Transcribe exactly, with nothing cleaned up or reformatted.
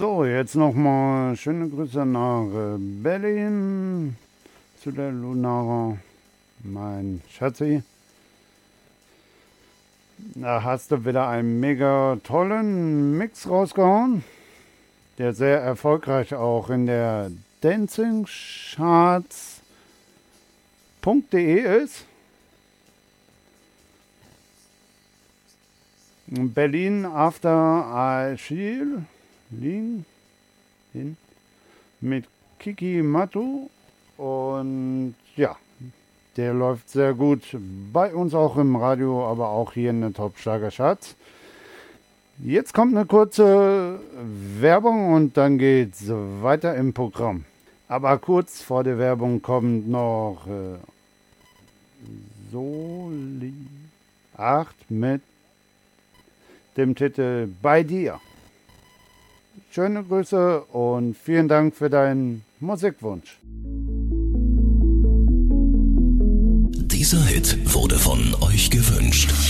So, jetzt nochmal schöne Grüße nach äh, Berlin zu der Lunara, mein Schatzi. Da hast du wieder einen mega tollen Mix rausgehauen, der sehr erfolgreich auch in der Dancing Charts punkt de ist. Berlin After I Chill Lin hin mit Kiki Matu und ja, der läuft sehr gut bei uns auch im Radio, aber auch hier in den Top-Schlager-Charts. Jetzt kommt eine kurze Werbung und dann geht's weiter im Programm. Aber kurz vor der Werbung kommt noch äh, Soli acht mit dem Titel Bei dir. Schöne Grüße und vielen Dank für deinen Musikwunsch. Dieser Hit wurde von euch gewünscht.